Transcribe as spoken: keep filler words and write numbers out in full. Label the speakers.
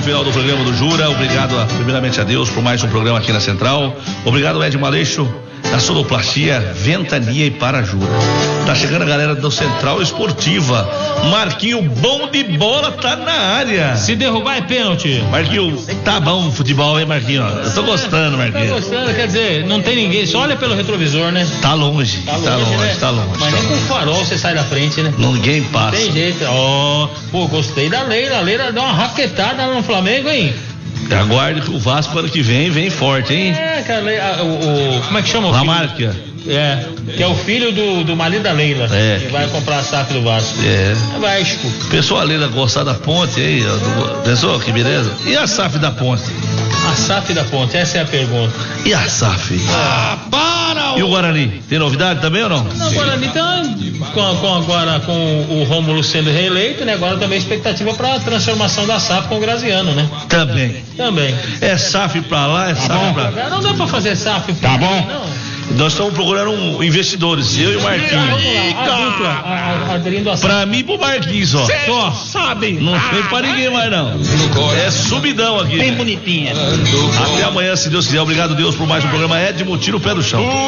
Speaker 1: final do programa do Jura. Obrigado, a, primeiramente a Deus, por mais um programa aqui na Central. Obrigado, Ed Maleixo, da Sonoplastia, Ventania e Parajura. Tá chegando a galera do Central Esportiva. Marquinho, bom de bola, tá na área.
Speaker 2: Se derrubar é pênalti.
Speaker 1: Marquinho, tá bom o futebol, hein, Marquinho? Eu tô gostando, Marquinho.
Speaker 2: Tá gostando, quer dizer, não tem ninguém, só olha pelo retrovisor, né?
Speaker 1: Tá longe, tá longe, tá longe, né? Tá longe.
Speaker 2: Mas
Speaker 1: tá
Speaker 2: nem
Speaker 1: longe.
Speaker 2: com farol você sai da frente, né?
Speaker 1: Ninguém passa.
Speaker 2: Tem jeito. Ó, oh, pô, gostei da Leila. A Leila deu uma raquetada no Flamengo, hein?
Speaker 1: Aguarde que o Vasco ano que vem vem forte, hein?
Speaker 2: É, cara, o, o, como é que chama o
Speaker 1: Lamarca.
Speaker 2: É, que é o filho do, do marido da Leila.
Speaker 1: É.
Speaker 2: Que vai comprar a S A F do Vasco.
Speaker 1: É.
Speaker 2: É Vasco.
Speaker 1: Pessoal, a Leila gostar da ponte aí, ó, do, pensou que beleza? E a S A F da ponte?
Speaker 2: A S A F da ponte, essa é a pergunta.
Speaker 1: E a S A F?
Speaker 2: Ah, para!
Speaker 1: E o Guarani? Tem novidade também ou não?
Speaker 2: Não, o Guarani tá com, com, agora com o Rômulo sendo reeleito, né? Agora também expectativa para a transformação da S A F com o Graziano, né?
Speaker 1: Também.
Speaker 2: Também.
Speaker 1: É S A F pra lá, é S A F pra cá.
Speaker 2: Não dá pra fazer S A F pra
Speaker 1: Tá bom?
Speaker 2: Não.
Speaker 1: Nós estamos procurando um, investidores, eu e o Marquinhos.
Speaker 2: A dupla, a- a- aderindo a
Speaker 1: Pra mim e pro Marquinhos, ó. Só.
Speaker 2: Sabe?
Speaker 1: Não tem pra ninguém mais, não. É subidão aqui.
Speaker 2: Bem bonitinha.
Speaker 1: Até amanhã, se Deus quiser. Obrigado, Deus, por mais um programa Edmo, tira o pé do chão.